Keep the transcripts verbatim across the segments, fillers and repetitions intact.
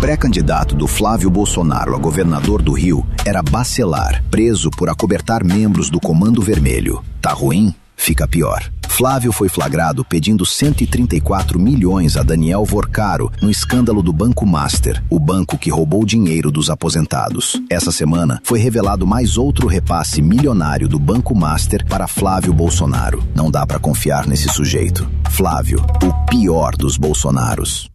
pré-candidato do Flávio Bolsonaro a governador do Rio era Bacelar, preso por acobertar membros do Comando Vermelho. Tá ruim? Fica pior. Flávio foi flagrado pedindo cento e trinta e quatro milhões a Daniel Vorcaro no escândalo do Banco Master, o banco que roubou dinheiro dos aposentados. Essa semana foi revelado mais outro repasse milionário do Banco Master para Flávio Bolsonaro. Não dá pra confiar nesse sujeito. Flávio, o pior dos Bolsonaros.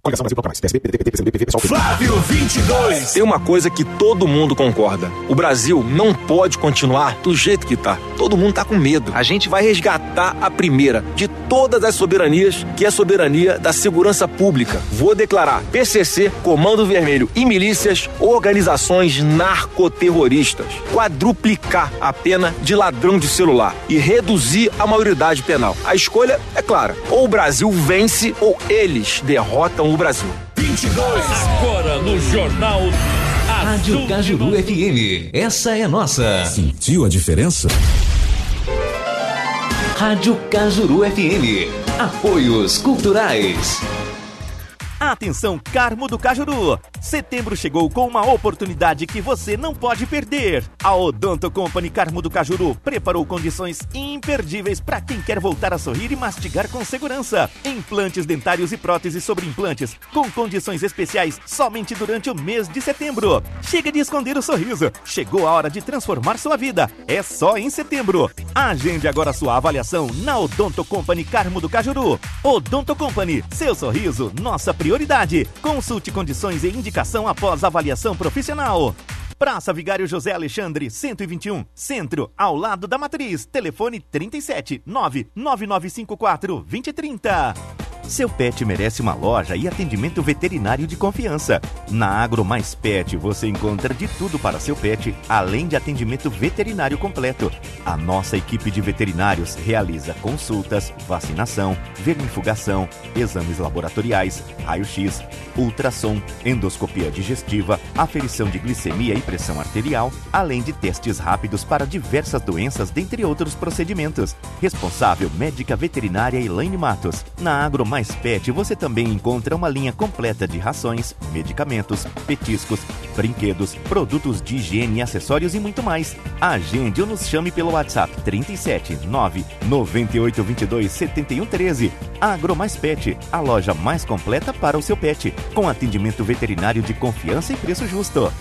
Flávio vinte e dois. Tem uma coisa que todo mundo concorda. O Brasil não pode continuar do jeito que tá. Todo mundo tá com medo. A gente vai resgatar a primeira de todas as soberanias, que é a soberania da segurança pública. Vou declarar P C C, Comando Vermelho e milícias organizações narcoterroristas. Quadruplicar a pena de ladrão de celular e reduzir a maioridade penal. A escolha é clara. Ou o Brasil vence ou eles derrotam o Brasil. vinte e dois. Agora no Jornal Rádio Cajuru F M. Essa é nossa. Sentiu a diferença? Rádio Cajuru F M. Apoios culturais. Atenção, Carmo do Cajuru! Setembro chegou com uma oportunidade que você não pode perder. A Odonto Company Carmo do Cajuru preparou condições imperdíveis para quem quer voltar a sorrir e mastigar com segurança. Implantes dentários e próteses sobre implantes, com condições especiais somente durante o mês de setembro. Chega de esconder o sorriso. Chegou a hora de transformar sua vida. É só em setembro. Agende agora sua avaliação na Odonto Company Carmo do Cajuru. Odonto Company, seu sorriso, nossa prioridade. Prioridade. Consulte condições e indicação após avaliação profissional. Praça Vigário José Alexandre, cento e vinte e um, Centro, ao lado da Matriz. Telefone trinta e sete, nove nove nove cinco quatro, dois zero três zero. Seu pet merece uma loja e atendimento veterinário de confiança. Na Agro Mais Pet você encontra de tudo para seu pet, além de atendimento veterinário completo. A nossa equipe de veterinários realiza consultas, vacinação, vermifugação, exames laboratoriais, raio-x, ultrassom, endoscopia digestiva, aferição de glicemia e pressão arterial, além de testes rápidos para diversas doenças, dentre outros procedimentos. Responsável médica veterinária Elaine Matos. Na Agro Mais Pet você também encontra uma linha completa de rações, medicamentos, petiscos, brinquedos, produtos de higiene, acessórios e muito mais. Agende ou nos chame pelo WhatsApp trinta e sete, nove nove oito dois dois sete um um três. Agro Mais Pet, a loja mais completa para o seu pet, com atendimento veterinário de confiança e preço justo.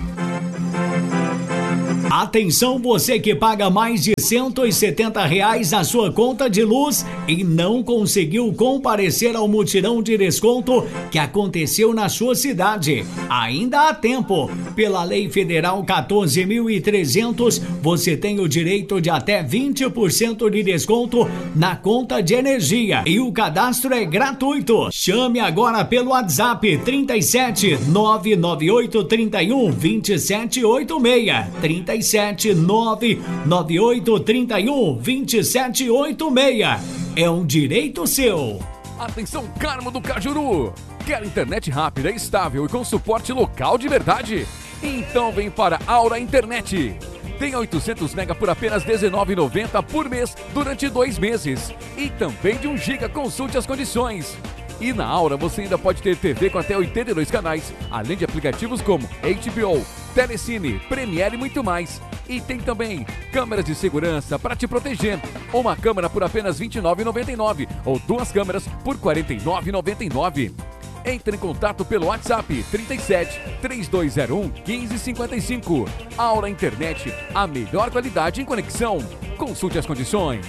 Atenção, você que paga mais de cento e setenta reais na sua conta de luz e não conseguiu comparecer ao mutirão de desconto que aconteceu na sua cidade. Ainda há tempo. Pela Lei Federal quatorze mil e trezentos, você tem o direito de até vinte por cento de desconto na conta de energia e o cadastro é gratuito. Chame agora pelo WhatsApp trinta e sete, nove nove oito três um, dois sete oito seis. trinta e sete, nove nove oito três um, dois sete oito seis. É um direito seu. Atenção, Carmo do Cajuru! Quer internet rápida, estável e com suporte local de verdade? Então vem para Aura Internet. Tem oitocentos mega por apenas dezenove reais e noventa centavos por mês durante dois meses. E também de um giga, consulte as condições. E na Aura você ainda pode ter T V com até oitenta e dois canais, além de aplicativos como H B O, Telecine, Premiere e muito mais. E tem também câmeras de segurança para te proteger. Uma câmera por apenas vinte e nove reais e noventa e nove centavos ou duas câmeras por quarenta e nove reais e noventa e nove centavos. Entre em contato pelo WhatsApp trinta e sete, três dois zero um, um cinco cinco cinco. Aura Internet, a melhor qualidade em conexão. Consulte as condições.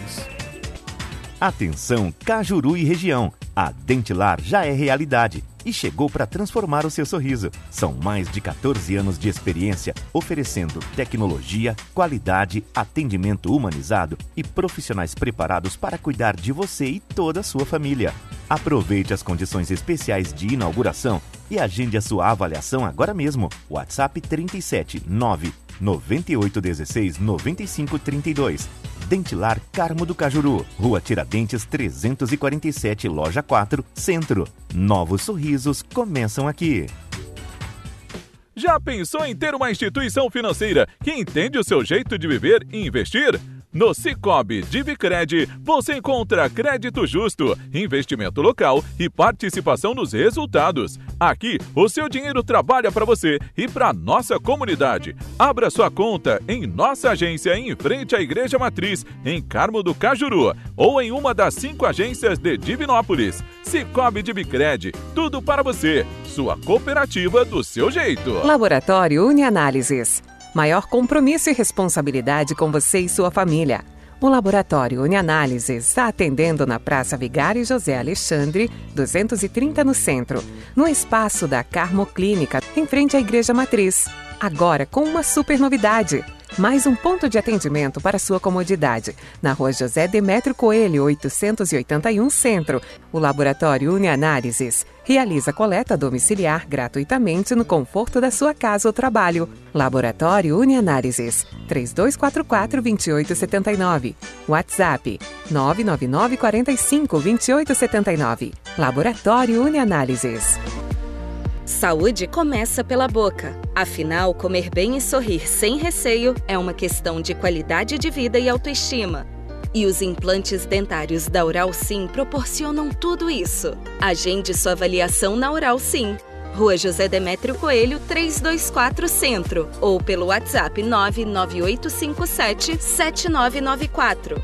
Atenção, Cajuru e região. A Dentilar já é realidade e chegou para transformar o seu sorriso. São mais de quatorze anos de experiência, oferecendo tecnologia, qualidade, atendimento humanizado e profissionais preparados para cuidar de você e toda a sua família. Aproveite as condições especiais de inauguração e agende a sua avaliação agora mesmo. WhatsApp trinta e sete, nove nove oito um seis, nove cinco três dois. Dentilar Carmo do Cajuru, Rua Tiradentes trezentos e quarenta e sete, Loja quatro, Centro. Novos sorrisos começam aqui. Já pensou em ter uma instituição financeira que entende o seu jeito de viver e investir? No Cicobi Dibicred, você encontra crédito justo, investimento local e participação nos resultados. Aqui, o seu dinheiro trabalha para você e para nossa comunidade. Abra sua conta em nossa agência em frente à Igreja Matriz, em Carmo do Cajuru, ou em uma das cinco agências de Divinópolis. Cicobi Dibicred, tudo para você. Sua cooperativa do seu jeito. Laboratório Unianálises. Maior compromisso e responsabilidade com você e sua família. O Laboratório Unianálises está atendendo na Praça Vigário José Alexandre, duzentos e trinta no centro, no espaço da Carmo Clínica, em frente à Igreja Matriz. Agora com uma super novidade. Mais um ponto de atendimento para sua comodidade. Na Rua José Demétrio Coelho, oitocentos e oitenta e um Centro. O Laboratório Unianálises realiza coleta domiciliar gratuitamente no conforto da sua casa ou trabalho. Laboratório Unianálises, três dois quatro quatro, dois oito sete nove. WhatsApp, nove nove nove, quatro cinco, dois oito sete nove. Laboratório Unianálises. Saúde começa pela boca. Afinal, comer bem e sorrir sem receio é uma questão de qualidade de vida e autoestima. E os implantes dentários da Oral Sim proporcionam tudo isso. Agende sua avaliação na Oral Sim. Rua José Demétrio Coelho, trezentos e vinte e quatro Centro. Ou pelo WhatsApp nove nove oito cinco sete, sete nove nove quatro.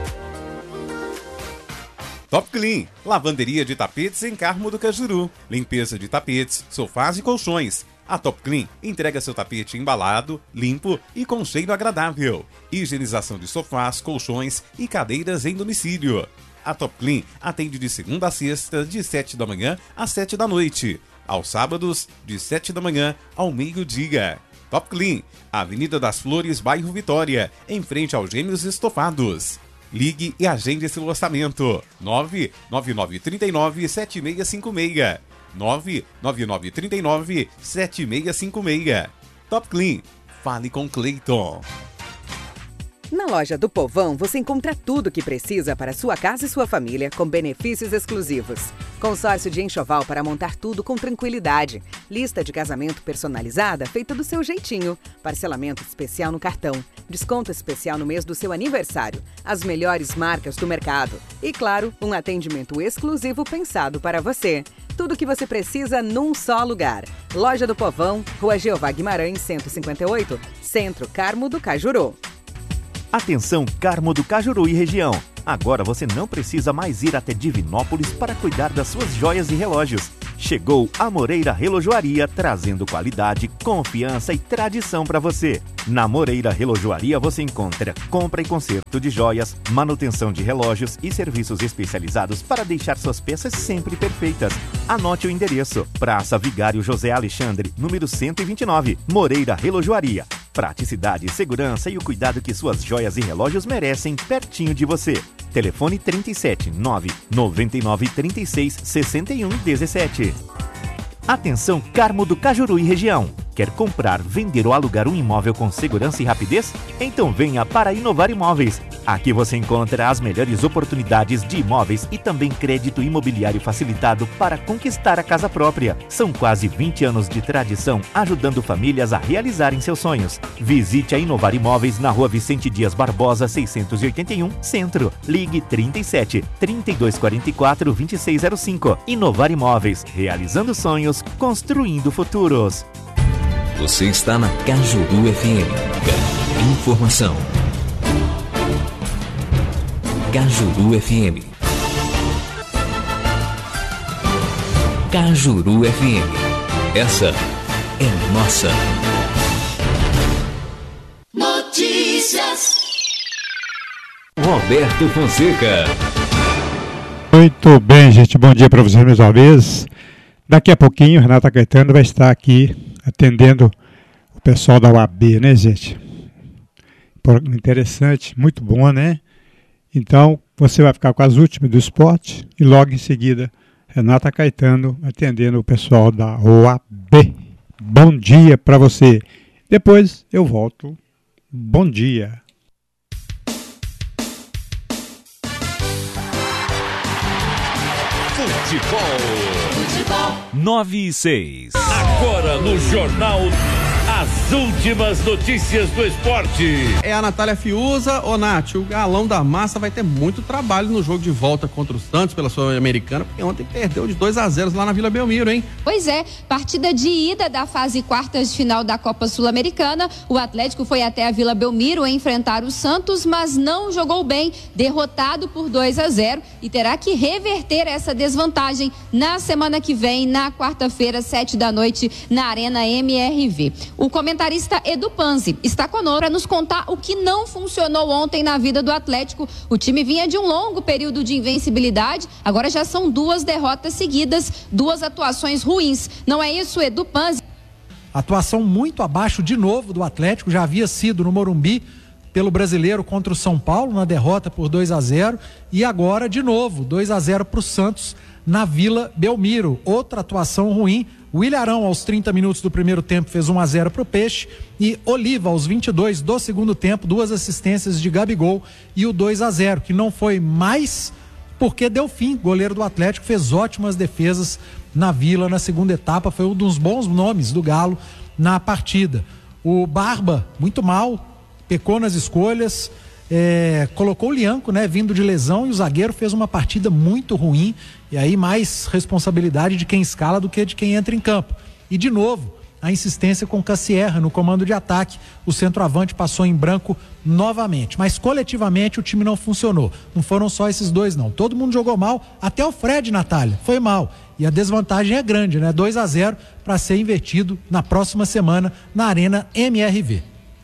Top Clean, lavanderia de tapetes em Carmo do Cajuru. Limpeza de tapetes, sofás e colchões. A Top Clean entrega seu tapete embalado, limpo e com cheiro agradável. Higienização de sofás, colchões e cadeiras em domicílio. A Top Clean atende de segunda a sexta, de sete da manhã às sete da noite. Aos sábados, de sete da manhã ao meio-dia. Top Clean, Avenida das Flores, bairro Vitória, em frente aos Gêmeos Estofados. Ligue e agende seu orçamento. nove nove nove três nove, sete seis cinco seis. nove nove nove três nove, sete seis cinco seis. Top Clean. Fale com Cleiton. Na loja do Povão, você encontra tudo o que precisa para sua casa e sua família, com benefícios exclusivos. Consórcio de enxoval para montar tudo com tranquilidade. Lista de casamento personalizada feita do seu jeitinho. Parcelamento especial no cartão. Desconto especial no mês do seu aniversário. As melhores marcas do mercado. E, claro, um atendimento exclusivo pensado para você. Tudo o que você precisa num só lugar. Loja do Povão, Rua Jeová Guimarães, cento e cinquenta e oito, Centro, Carmo do Cajuru. Atenção, Carmo do Cajuru e região. Agora você não precisa mais ir até Divinópolis para cuidar das suas joias e relógios. Chegou a Moreira Relojoaria, trazendo qualidade, confiança e tradição para você. Na Moreira Relojoaria você encontra compra e conserto de joias, manutenção de relógios e serviços especializados para deixar suas peças sempre perfeitas. Anote o endereço: Praça Vigário José Alexandre, número cento e vinte e nove, Moreira Relojoaria. Praticidade, segurança e o cuidado que suas joias e relógios merecem pertinho de você. Telefone trinta e sete, nove nove nove, trinta e seis, sessenta e um, dezessete. Atenção, Carmo do Cajuru e região. Quer comprar, vender ou alugar um imóvel com segurança e rapidez? Então venha para Inovar Imóveis. Aqui você encontra as melhores oportunidades de imóveis e também crédito imobiliário facilitado para conquistar a casa própria. São quase vinte anos de tradição ajudando famílias a realizarem seus sonhos. Visite a Inovar Imóveis na Rua Vicente Dias Barbosa, seiscentos e oitenta e um, Centro. Ligue trinta e sete, trinta e dois quarenta e quatro, vinte e seis zero cinco. Inovar Imóveis, realizando sonhos, construindo futuros. Você está na Cajuru F M. Informação. Cajuru F M. Cajuru F M. Essa é nossa. Notícias. Roberto Fonseca. Muito bem, gente. Bom dia para vocês mais uma vez. Daqui a pouquinho, Renata Caetano vai estar aqui atendendo o pessoal da U A B, né, gente? Interessante, muito bom, né? Então, você vai ficar com as últimas do esporte e logo em seguida, Renata Caetano atendendo o pessoal da U A B. Bom dia para você. Depois eu volto. Bom dia. Futebol. Futebol. nove e seis. Agora no Jornal As últimas notícias do esporte. É a Natália Fiuza. Ô, Nath, o galão da massa vai ter muito trabalho no jogo de volta contra o Santos pela Sul-Americana, porque ontem perdeu de dois a zero lá na Vila Belmiro, hein? Pois é, partida de ida da fase quartas de final da Copa Sul-Americana. O Atlético foi até a Vila Belmiro enfrentar o Santos, mas não jogou bem, derrotado por dois a zero e terá que reverter essa desvantagem na semana que vem, na quarta-feira, sete da noite, na Arena M R V. O comentarista Edu Panzi está conosco para nos contar o que não funcionou ontem na vida do Atlético. O time vinha de um longo período de invencibilidade, agora já são duas derrotas seguidas, duas atuações ruins. Não é isso, Edu Panzi? Atuação muito abaixo de novo do Atlético, já havia sido no Morumbi pelo Brasileiro contra o São Paulo, na derrota por dois a zero, e agora de novo, dois a zero para o Santos na Vila Belmiro. Outra atuação ruim. O Ilharão, aos trinta minutos do primeiro tempo, fez um a zero para o Peixe, e Oliva, aos vinte e dois do segundo tempo, duas assistências de Gabigol e o dois a zero, que não foi mais porque deu fim. O goleiro do Atlético fez ótimas defesas na Vila na segunda etapa, foi um dos bons nomes do Galo na partida. O Barba, muito mal, pecou nas escolhas, é, colocou o Lianco, né, vindo de lesão, e o zagueiro fez uma partida muito ruim, e aí mais responsabilidade de quem escala do que de quem entra em campo. E de novo, a insistência com Cassierra no comando de ataque, o centroavante passou em branco novamente, mas coletivamente o time não funcionou. Não foram só esses dois não, todo mundo jogou mal, até o Fred, Natália, foi mal, e a desvantagem é grande, né, dois a zero para ser invertido na próxima semana na Arena M R V.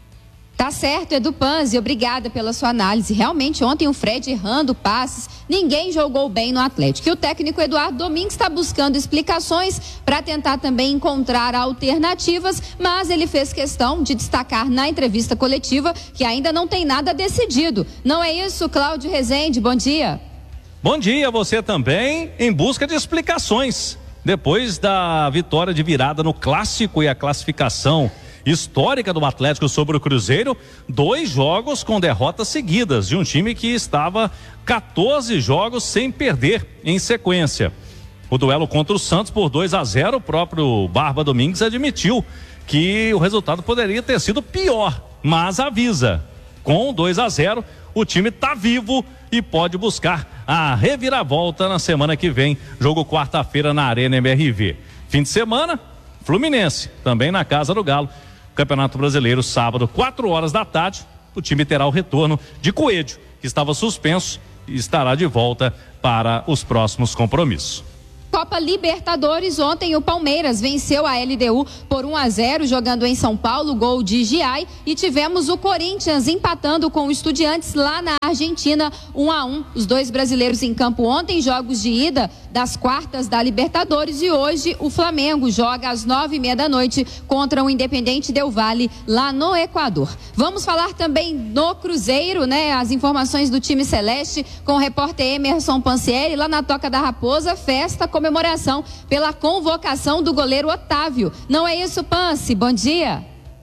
Tá certo, Edu Panzi, obrigada pela sua análise. Realmente, ontem o Fred errando passes, ninguém jogou bem no Atlético. E o técnico Eduardo Domingues está buscando explicações para tentar também encontrar alternativas, mas ele fez questão de destacar na entrevista coletiva que ainda não tem nada decidido. Não é isso, Cláudio Rezende? Bom dia. Bom dia, você também, em busca de explicações. Depois da vitória de virada no Clássico e a classificação histórica do Atlético sobre o Cruzeiro, dois jogos com derrotas seguidas de um time que estava quatorze jogos sem perder em sequência. O duelo contra o Santos por dois a zero, o próprio Barba Domingues admitiu que o resultado poderia ter sido pior, mas avisa, com dois a zero o time está vivo e pode buscar a reviravolta na semana que vem, jogo quarta-feira na Arena M R V. Fim de semana, Fluminense, também na casa do Galo. Campeonato Brasileiro, sábado, quatro horas da tarde, o time terá o retorno de Coelho, que estava suspenso e estará de volta para os próximos compromissos. Copa Libertadores, ontem o Palmeiras venceu a L D U por um a zero, jogando em São Paulo, gol de Giai, e tivemos o Corinthians empatando com o Estudiantes lá na Argentina, um a um. Os dois brasileiros em campo ontem, jogos de ida das quartas da Libertadores, e hoje o Flamengo joga às nove e meia da noite contra o Independente Del Valle lá no Equador. Vamos falar também no Cruzeiro, né? As informações do time celeste com o repórter Emerson Pansieri, lá na Toca da Raposa, festa, comemoração pela convocação do goleiro Otávio. Não é isso, Pansi? Bom dia.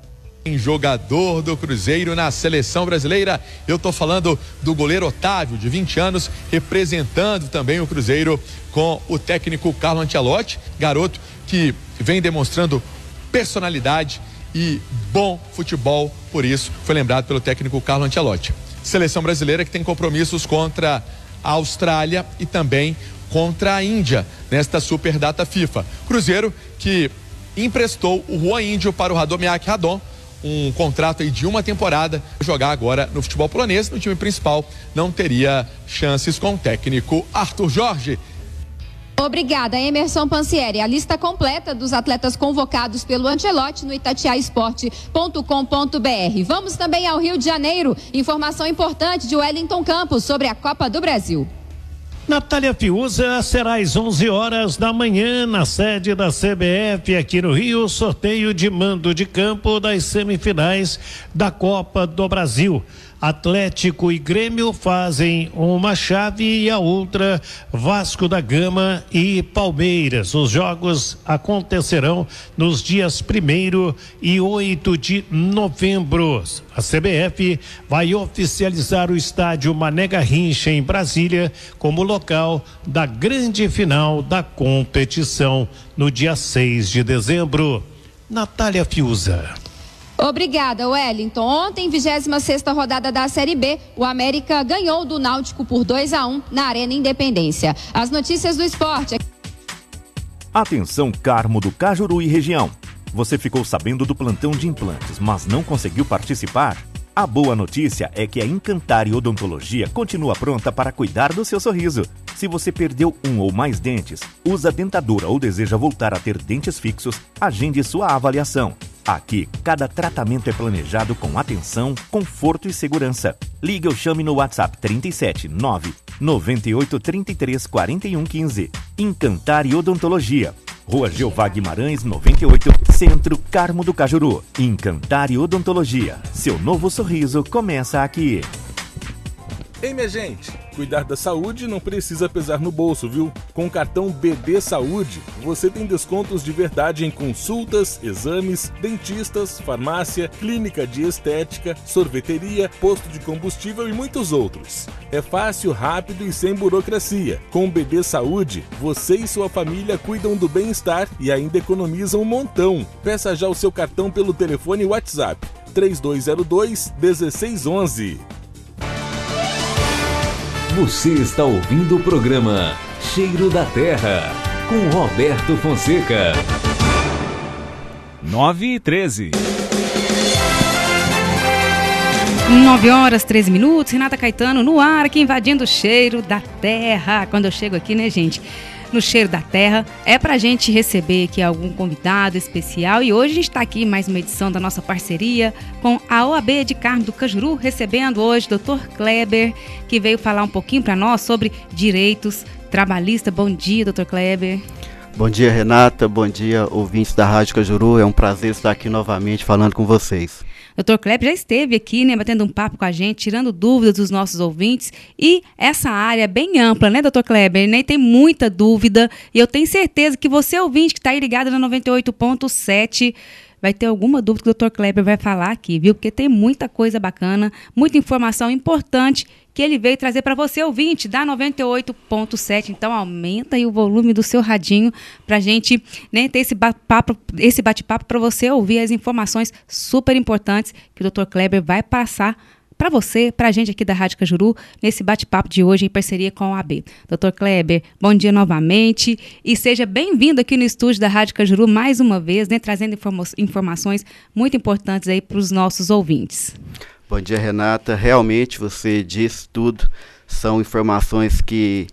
Jogador do Cruzeiro na seleção brasileira, eu tô falando do goleiro Otávio, de vinte anos, representando também o Cruzeiro com o técnico Carlo Ancelotti, garoto que vem demonstrando personalidade e bom futebol, por isso foi lembrado pelo técnico Carlo Ancelotti. Seleção brasileira que tem compromissos contra a Austrália e também contra a Índia nesta super data FIFA. Cruzeiro que emprestou o Juan Índio para o Radomiak Radom, um contrato aí de uma temporada, jogar agora no futebol polonês. No time principal não teria chances com o técnico Arthur Jorge. Obrigada, Emerson Pansieri. A lista completa dos atletas convocados pelo Ancelotti no itatiaia esporte ponto com ponto br. Vamos também ao Rio de Janeiro. Informação importante de Wellington Campos sobre a Copa do Brasil. Natália Fiuza, será às onze horas da manhã na sede da C B F aqui no Rio, sorteio de mando de campo das semifinais da Copa do Brasil. Atlético e Grêmio fazem uma chave e a outra Vasco da Gama e Palmeiras. Os jogos acontecerão nos dias primeiro e oito de novembro. A C B F vai oficializar o estádio Mané Garrincha em Brasília como local da grande final da competição no dia seis de dezembro. Natália Fiuza. Obrigada, Wellington. Ontem, vigésima sexta rodada da Série B, o América ganhou do Náutico por dois a um na Arena Independência. As notícias do esporte. Atenção, Carmo do Cajuru e região. Você ficou sabendo do plantão de implantes, mas não conseguiu participar? A boa notícia é que a Encantare Odontologia continua pronta para cuidar do seu sorriso. Se você perdeu um ou mais dentes, usa dentadura ou deseja voltar a ter dentes fixos, agende sua avaliação. Aqui, cada tratamento é planejado com atenção, conforto e segurança. Ligue ou chame no WhatsApp trinta e sete, nove, noventa e oito, trinta e três, quarenta e um, quinze. Encantare Odontologia. Rua Jeová Guimarães, noventa e oito, Centro, Carmo do Cajuru. Encantare Odontologia. Seu novo sorriso começa aqui. Ei, minha gente, cuidar da saúde não precisa pesar no bolso, viu? Com o cartão B D Saúde, você tem descontos de verdade em consultas, exames, dentistas, farmácia, clínica de estética, sorveteria, posto de combustível e muitos outros. É fácil, rápido e sem burocracia. Com o B D Saúde, você e sua família cuidam do bem-estar e ainda economizam um montão. Peça já o seu cartão pelo telefone WhatsApp três dois zero dois, um seis um um. Você está ouvindo o programa Cheiro da Terra, com Roberto Fonseca. nove e treze. nove horas, treze minutos. Renata Caetano no ar, aqui invadindo o Cheiro da Terra. Quando eu chego aqui, né, gente? No Cheiro da Terra, é pra gente receber aqui algum convidado especial e hoje a gente está aqui em mais uma edição da nossa parceria com a O A B de Carmo do Cajuru, recebendo hoje o doutor Kleber, que veio falar um pouquinho para nós sobre direitos trabalhistas. Bom dia, doutor Kleber. Bom dia, Renata, bom dia, ouvintes da Rádio Cajuru, é um prazer estar aqui novamente falando com vocês. doutor Kleber já esteve aqui, né, batendo um papo com a gente, tirando dúvidas dos nossos ouvintes. E essa área é bem ampla, né, doutor Kleber? Né? Tem muita dúvida. E eu tenho certeza que você, ouvinte, que está aí ligado na noventa e oito ponto sete, vai ter alguma dúvida que o doutor Kleber vai falar aqui, viu? Porque tem muita coisa bacana, muita informação importante que ele veio trazer para você, ouvinte, da noventa e oito ponto sete. Então, aumenta aí o volume do seu radinho para a gente, né, ter esse bate-papo, esse bate-papo para você ouvir as informações super importantes que o doutor Kleber vai passar para você, para a gente aqui da Rádio Cajuru, nesse bate-papo de hoje em parceria com a O A B. doutor Kleber, bom dia novamente e seja bem-vindo aqui no estúdio da Rádio Cajuru mais uma vez, né, trazendo informa- informações muito importantes aí para os nossos ouvintes. Bom dia, Renata. Realmente você disse tudo. São informações que,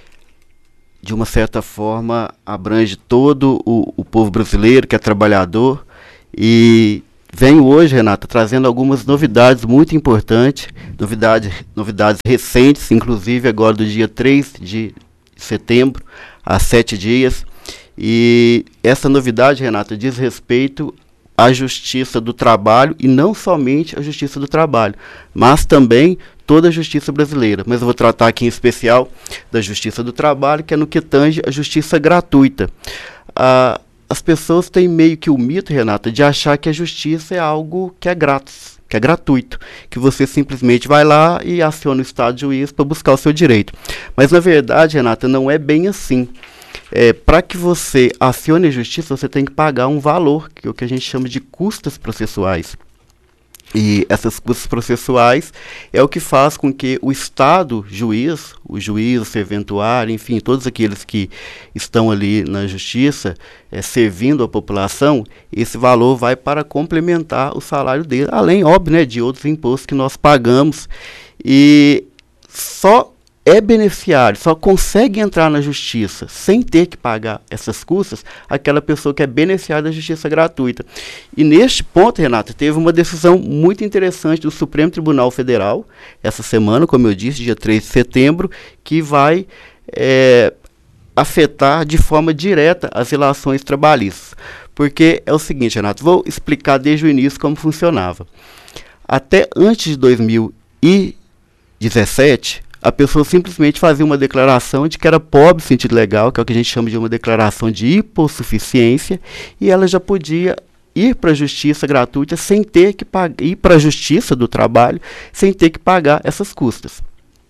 de uma certa forma, abrange todo o, o povo brasileiro que é trabalhador. E venho hoje, Renata, trazendo algumas novidades muito importantes, novidades, novidades recentes, inclusive agora do dia três de setembro, há sete dias. E essa novidade, Renata, diz respeito a Justiça do Trabalho, e não somente a Justiça do Trabalho, mas também toda a Justiça brasileira. Mas eu vou tratar aqui em especial da Justiça do Trabalho, que é no que tange a Justiça gratuita. Ah, as pessoas têm meio que o mito, Renata, de achar que a Justiça é algo que é grátis, que é gratuito, que você simplesmente vai lá e aciona o Estado de juiz para buscar o seu direito. Mas, na verdade, Renata, não é bem assim. É, para que você acione a justiça, você tem que pagar um valor, que é o que a gente chama de custas processuais. E essas custas processuais é o que faz com que o Estado juiz, o juiz, o serventuário, enfim, todos aqueles que estão ali na justiça, é, servindo a população, esse valor vai para complementar o salário dele, além, óbvio, né, de outros impostos que nós pagamos. E só é beneficiário, só consegue entrar na justiça sem ter que pagar essas custas aquela pessoa que é beneficiária da justiça gratuita. E neste ponto, Renata, teve uma decisão muito interessante do Supremo Tribunal Federal, essa semana, como eu disse, dia três de setembro, que vai é, afetar de forma direta as relações trabalhistas. Porque é o seguinte, Renato, vou explicar desde o início como funcionava. Até antes de dois mil e dezessete, a pessoa simplesmente fazia uma declaração de que era pobre no sentido legal, que é o que a gente chama de uma declaração de hipossuficiência, e ela já podia ir para a justiça gratuita sem ter que pagar, ir para a justiça do trabalho sem ter que pagar essas custas.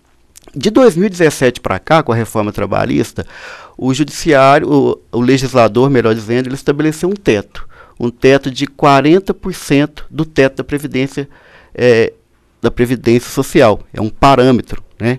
De dois mil e dezessete para cá, com a reforma trabalhista, o judiciário, o, o legislador, melhor dizendo, ele estabeleceu um teto. um teto de quarenta por cento do teto da Previdência, é, da Previdência Social. É um parâmetro, né?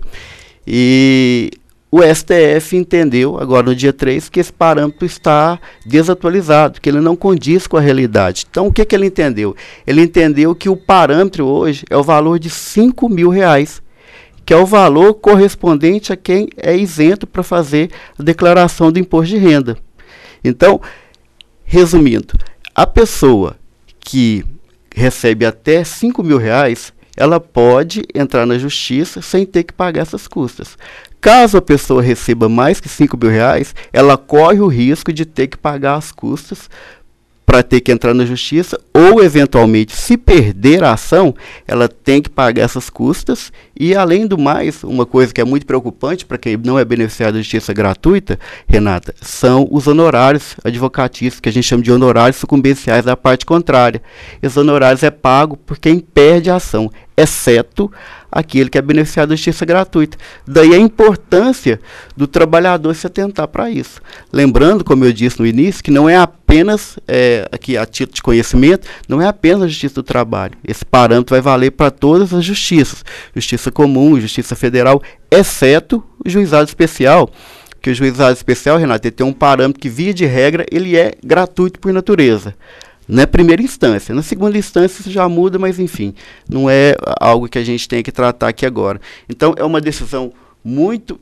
E o S T F entendeu, agora no dia três, que esse parâmetro está desatualizado, que ele não condiz com a realidade. Então, o que, que ele entendeu? Ele entendeu que o parâmetro hoje é o valor de cinco mil reais, que é o valor correspondente a quem é isento para fazer a declaração do imposto de renda. Então, resumindo, a pessoa que recebe até cinco mil reais, ela pode entrar na justiça sem ter que pagar essas custas. Caso a pessoa receba mais que cinco mil reais, ela corre o risco de ter que pagar as custas para ter que entrar na justiça, ou eventualmente, se perder a ação, ela tem que pagar essas custas. E além do mais, uma coisa que é muito preocupante para quem não é beneficiário da justiça gratuita, Renata, são os honorários advocatícios, que a gente chama de honorários sucumbenciais da parte contrária. Esses honorários é pago por quem perde a ação, exceto aquele que é beneficiado da justiça gratuita. Daí a importância do trabalhador se atentar para isso. Lembrando, como eu disse no início, que não é apenas, é, aqui a título de conhecimento, não é apenas a justiça do trabalho. Esse parâmetro vai valer para todas as justiças. Justiça comum, justiça federal, exceto o juizado especial, que o juizado especial, Renato, ele tem um parâmetro que, via de regra, ele é gratuito por natureza. Na primeira instância. Na segunda instância isso já muda, mas enfim, não é algo que a gente tem que tratar aqui agora. Então é uma decisão muito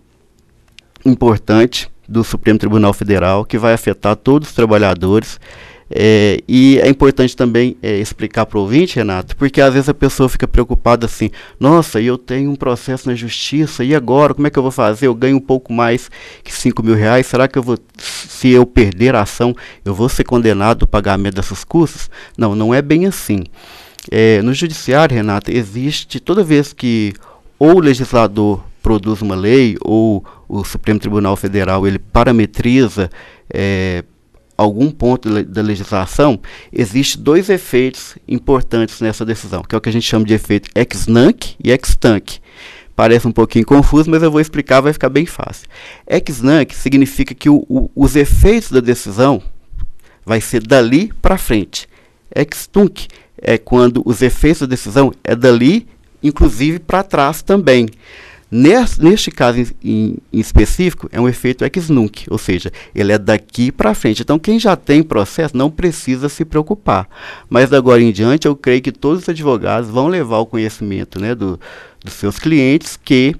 importante do Supremo Tribunal Federal, que vai afetar todos os trabalhadores. É, e é importante também é, explicar para o ouvinte, Renato, porque às vezes a pessoa fica preocupada assim, nossa, eu tenho um processo na justiça, e agora, como é que eu vou fazer? Eu ganho um pouco mais que cinco mil reais, será que eu vou, se eu perder a ação, eu vou ser condenado ao pagamento dessas custas? Não, não é bem assim. É, no judiciário, Renato, existe, toda vez que ou o legislador produz uma lei, ou o Supremo Tribunal Federal, ele parametriza é, algum ponto da legislação, existem dois efeitos importantes nessa decisão, que é o que a gente chama de efeito ex nunc e ex tunc. Parece um pouquinho confuso, mas eu vou explicar, vai ficar bem fácil. Ex nunc significa que o, o, os efeitos da decisão vai ser dali para frente. Ex tunc é quando os efeitos da decisão é dali, inclusive para trás também. Neste, neste caso em, em, em específico, é um efeito ex nunc, ou seja, ele é daqui para frente. Então, quem já tem processo não precisa se preocupar. Mas, de agora em diante, eu creio que todos os advogados vão levar ao conhecimento, né, do, dos seus clientes que,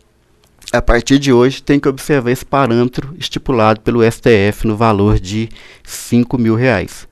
a partir de hoje, tem que observar esse parâmetro estipulado pelo S T F no valor de cinco mil reais.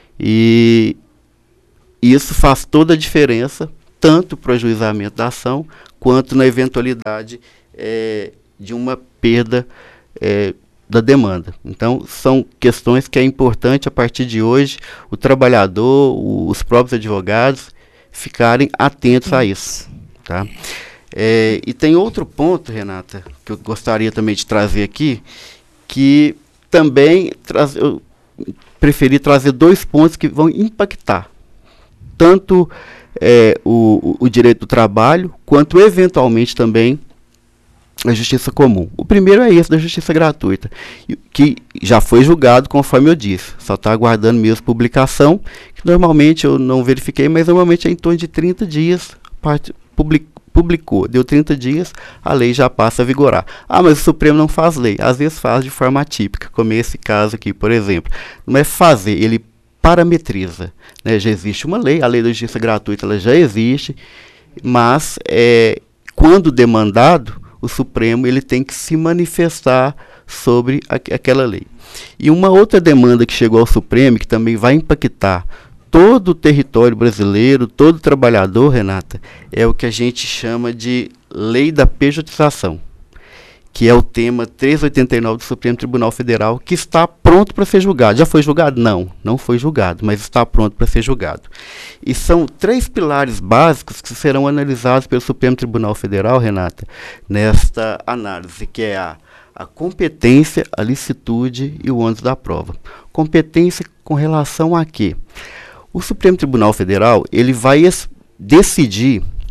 E isso faz toda a diferença, tanto para o ajuizamento da ação, quanto na eventualidade é, de uma perda é, da demanda. Então, são questões que é importante, a partir de hoje, o trabalhador, o, os próprios advogados, ficarem atentos a isso. Tá? É, e tem outro ponto, Renata, que eu gostaria também de trazer aqui, que também traz, eu preferi trazer dois pontos que vão impactar tanto É, o, o direito do trabalho, quanto eventualmente também a justiça comum. O primeiro é esse da justiça gratuita, que já foi julgado, conforme eu disse, só está aguardando mesmo publicação, que normalmente eu não verifiquei, mas normalmente é em torno de trinta dias, parte, public, publicou, deu trinta dias, a lei já passa a vigorar. Ah, mas o Supremo não faz lei, às vezes faz de forma atípica, como esse caso aqui, por exemplo. Não é fazer, ele parametriza, né? Já existe uma lei, a lei da justiça gratuita ela já existe, mas é, quando demandado, o Supremo ele tem que se manifestar sobre a, aquela lei. E uma outra demanda que chegou ao Supremo, que também vai impactar todo o território brasileiro, todo trabalhador, Renata, é o que a gente chama de lei da pejotização, que é o tema trezentos e oitenta e nove do Supremo Tribunal Federal, que está pronto para ser julgado. Já foi julgado? Não, não foi julgado, mas está pronto para ser julgado. E são três pilares básicos que serão analisados pelo Supremo Tribunal Federal, Renata, nesta análise, que é a, a competência, a licitude e o ônus da prova. Competência com relação a quê? O Supremo Tribunal Federal ele vai decidir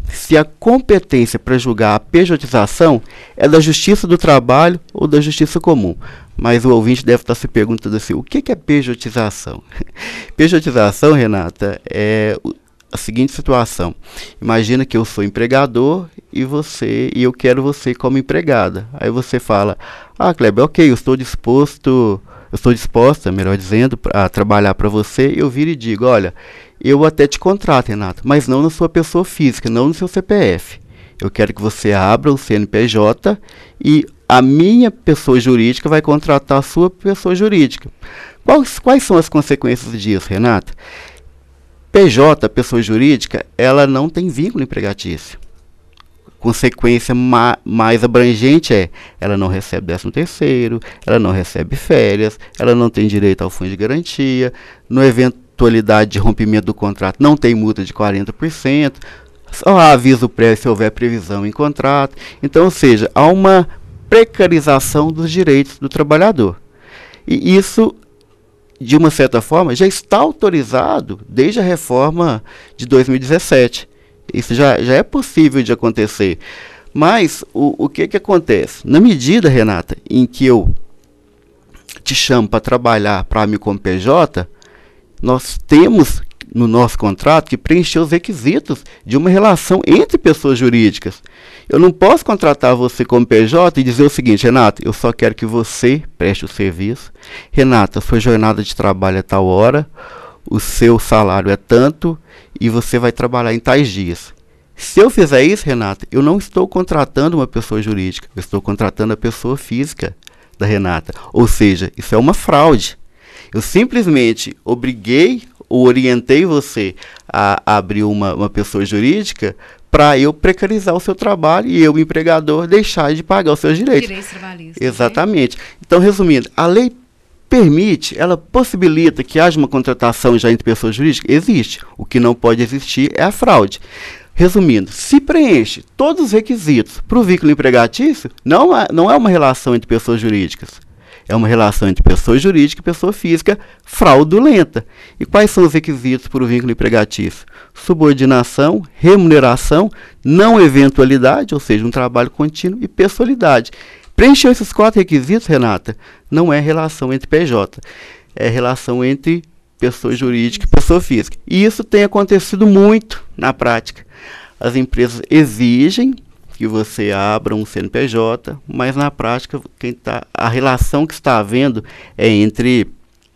se a competência para julgar a pejotização é da Justiça do Trabalho ou da Justiça Comum. Mas o ouvinte deve estar se perguntando assim, o que é pejotização? Pejotização, Renata, é a seguinte situação. Imagina que eu sou empregador e você e eu quero você como empregada. Aí você fala, ah, Kleber, ok, eu estou disposto, eu estou disposta, melhor dizendo, a trabalhar para você. Eu viro e digo, olha, eu até te contrato, Renata, mas não na sua pessoa física, não no seu C P F. Eu quero que você abra o C N P J e a minha pessoa jurídica vai contratar a sua pessoa jurídica. Quais, quais são as consequências disso, Renata? P J, pessoa jurídica, ela não tem vínculo empregatício. Consequência ma mais abrangente é, ela não recebe décimo terceiro, ela não recebe férias, ela não tem direito ao fundo de garantia, no eventualidade de rompimento do contrato não tem multa de quarenta por cento, só há aviso prévio se houver previsão em contrato. Então, ou seja, há uma precarização dos direitos do trabalhador. E isso, de uma certa forma, já está autorizado desde a reforma de dois mil e dezessete. Isso já, já é possível de acontecer. Mas o, o que, que acontece? Na medida, Renata, em que eu te chamo para trabalhar para mim como P J, nós temos no nosso contrato que preencher os requisitos de uma relação entre pessoas jurídicas. Eu não posso contratar você como P J e dizer o seguinte, Renata, eu só quero que você preste o serviço. Renata, sua jornada de trabalho é tal hora, o seu salário é tanto e você vai trabalhar em tais dias. Se eu fizer isso, Renata, eu não estou contratando uma pessoa jurídica, eu estou contratando a pessoa física da Renata. Ou seja, isso é uma fraude. Eu simplesmente obriguei ou orientei você a abrir uma, uma pessoa jurídica para eu precarizar o seu trabalho e eu, o empregador, deixar de pagar os seus direitos. Direitos trabalhistas. Exatamente. Né? Então, resumindo, a lei permite, ela possibilita que haja uma contratação já entre pessoas jurídicas? Existe. O que não pode existir é a fraude. Resumindo, se preenche todos os requisitos para o vínculo empregatício, não é, não é uma relação entre pessoas jurídicas. É uma relação entre pessoa jurídica e pessoa física fraudulenta. E quais são os requisitos para o vínculo empregatício? Subordinação, remuneração, não eventualidade, ou seja, um trabalho contínuo, e pessoalidade. Preencheu esses quatro requisitos, Renata, não é relação entre P J, é relação entre pessoa jurídica e pessoa física. E isso tem acontecido muito na prática. As empresas exigem que você abra um C N P J, mas na prática quem tá, a relação que está havendo é entre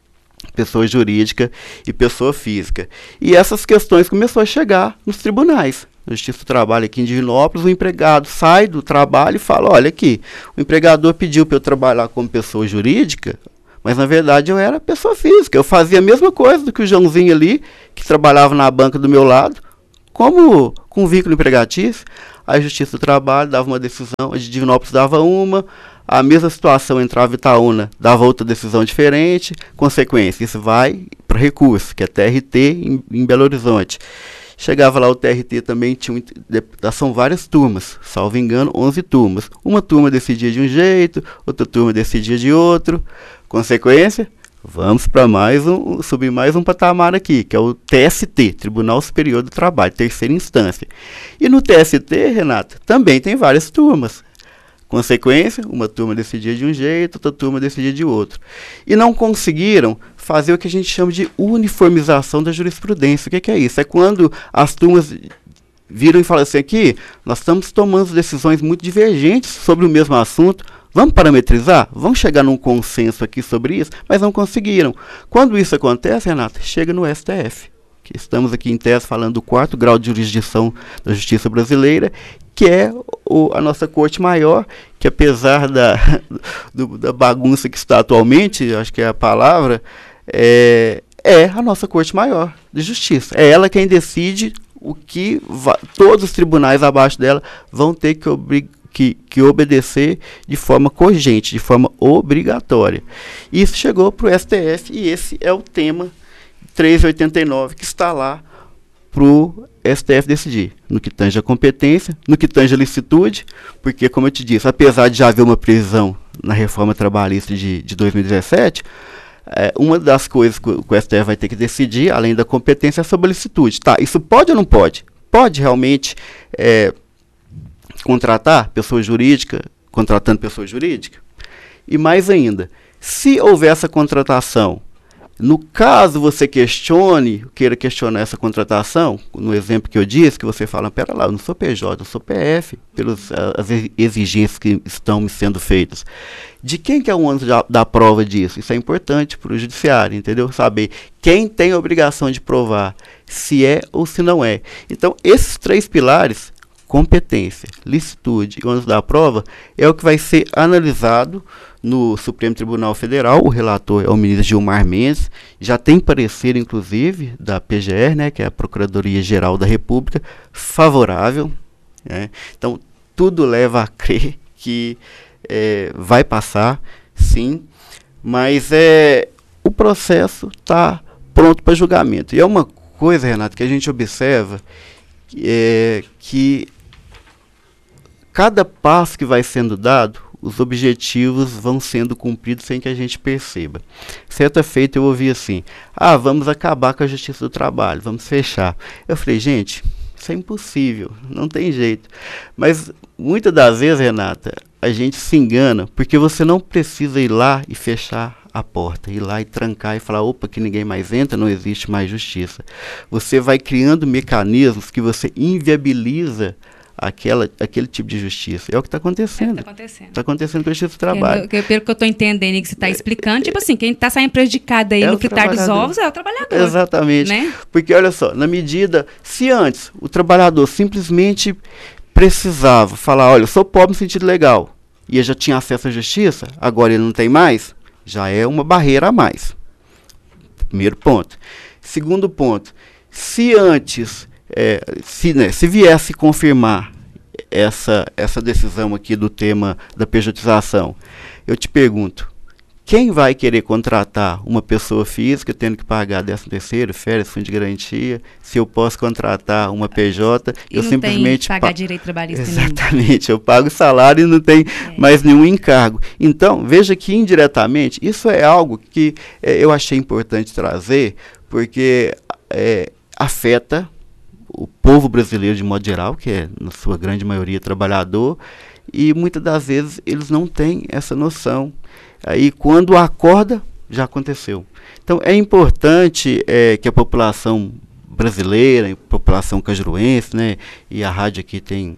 pessoa jurídica e pessoa física. E essas questões começaram a chegar nos tribunais. Na Justiça do Trabalho aqui em Divinópolis, o empregado sai do trabalho e fala, olha aqui, o empregador pediu para eu trabalhar como pessoa jurídica, mas na verdade eu era pessoa física. Eu fazia a mesma coisa do que o Joãozinho ali, que trabalhava na banca do meu lado, como com vínculo empregatício. A Justiça do Trabalho dava uma decisão, a de Divinópolis dava uma, a mesma situação entrava em Itaúna, dava outra decisão diferente. Consequência, isso vai para recurso, que é T R T em, em Belo Horizonte. Chegava lá o T R T também, tinha, são várias turmas, salvo engano, onze turmas. Uma turma decidia de um jeito, outra turma decidia de outro. Consequência, vamos para mais um, subir mais um patamar aqui, que é o T S T, Tribunal Superior do Trabalho, terceira instância. E no T S T, Renata, também tem várias turmas. Consequência, uma turma decidia de um jeito, outra turma decidia de outro. E não conseguiram fazer o que a gente chama de uniformização da jurisprudência. O que, que é isso? É quando as turmas viram e falam assim, aqui, nós estamos tomando decisões muito divergentes sobre o mesmo assunto, vamos parametrizar? Vamos chegar num consenso aqui sobre isso? Mas não conseguiram. Quando isso acontece, Renata, chega no S T F. Que estamos aqui em tese falando do quarto grau de jurisdição da Justiça Brasileira, que é o, a nossa Corte Maior, que apesar da, do, da bagunça que está atualmente, acho que é a palavra, é, é a nossa Corte Maior de Justiça. É ela quem decide o que va, todos os tribunais abaixo dela vão ter que obrigar, Que, que obedecer de forma cogente, de forma obrigatória. Isso chegou para o S T F e esse é o tema trezentos e oitenta e nove que está lá para o S T F decidir, no que tange a competência, no que tange a licitude, porque, como eu te disse, apesar de já haver uma previsão na reforma trabalhista de, de dois mil e dezessete, é, uma das coisas que o, que o S T F vai ter que decidir, além da competência, é sobre a licitude. Tá, isso pode ou não pode? pode realmente é, contratar pessoa jurídica, contratando pessoa jurídica. E mais ainda, se houver essa contratação, no caso você questione, queira questionar essa contratação, no exemplo que eu disse, que você fala, pera lá, eu não sou P J, eu sou P F, pelas as exigências que estão me sendo feitas. De quem que é o ônus da, da prova disso? Isso é importante para o judiciário, entendeu? Saber quem tem a obrigação de provar se é ou se não é. Então, esses três pilares, competência, licitude e ônus da prova, é o que vai ser analisado no Supremo Tribunal Federal. O relator é o ministro Gilmar Mendes, já tem parecer, inclusive, da P G R, né, que é a Procuradoria-Geral da República, favorável, né? Então, tudo leva a crer que é, vai passar, sim, mas é, o processo está pronto para julgamento. E é uma coisa, Renato, que a gente observa, é, que cada passo que vai sendo dado, os objetivos vão sendo cumpridos sem que a gente perceba. Certa feita eu ouvi assim, ah, vamos acabar com a justiça do trabalho, vamos fechar. Eu falei, gente, isso é impossível, não tem jeito. Mas muitas das vezes, Renata, a gente se engana, porque você não precisa ir lá e fechar a porta, ir lá e trancar e falar, opa, que ninguém mais entra, não existe mais justiça. Você vai criando mecanismos que você inviabiliza Aquela, aquele tipo de justiça. É o que está acontecendo. Está acontecendo. Está acontecendo com a justiça do trabalho. Pelo, pelo que eu estou entendendo que você está explicando, tipo assim, quem está saindo prejudicado aí é no fritar dos ovos é o trabalhador. Exatamente. Né? Porque, olha só, na medida, se antes o trabalhador simplesmente precisava falar, olha, eu sou pobre no sentido legal, e ele já tinha acesso à justiça, agora ele não tem mais, já é uma barreira a mais. Primeiro ponto. Segundo ponto, se antes... É, se, né, se viesse confirmar essa, essa decisão aqui do tema da pejotização, eu te pergunto, quem vai querer contratar uma pessoa física tendo que pagar décimo terceiro, férias, fundo de garantia, se eu posso contratar uma P J, e eu não simplesmente... tem pagar direito trabalhista Exatamente, nenhum. Eu pago salário e não tem é. mais nenhum encargo. Então, veja que indiretamente, isso é algo que é, eu achei importante trazer, porque é, afeta o povo brasileiro de modo geral, que é, na sua grande maioria, trabalhador, e muitas das vezes eles não têm essa noção. Aí, quando acorda, já aconteceu. Então, é importante é, que a população brasileira, a população cajuruense, né, e a rádio aqui tem